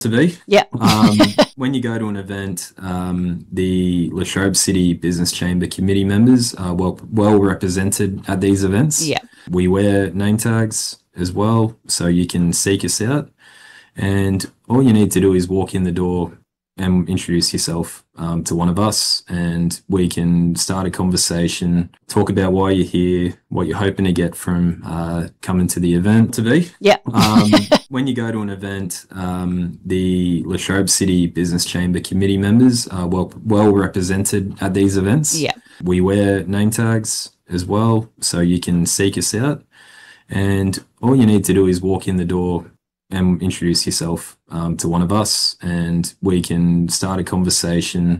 To be. Yeah. When you go to an event, the Latrobe City Business Chamber committee members are well represented at these events. Yeah. We wear name tags as well, so you can seek us out. And all you need to do is walk in the door and introduce yourself to one of us, and we can start a conversation, talk about why you're here, what you're hoping to get from coming to the event. To be. Yeah. When you go to an event, the Latrobe City Business Chamber committee members are well represented at these events. Yeah. We wear name tags as well, so you can seek us out. And all you need to do is walk in the door and introduce yourself to one of us, and we can start a conversation,